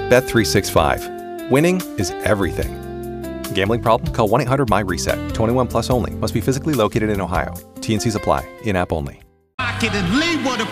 Bet365. Winning is everything. Gambling problem? Call 1-800-MY-RESET. 21 plus only. Must be physically located in Ohio. T&Cs apply. In-app only. And leave with a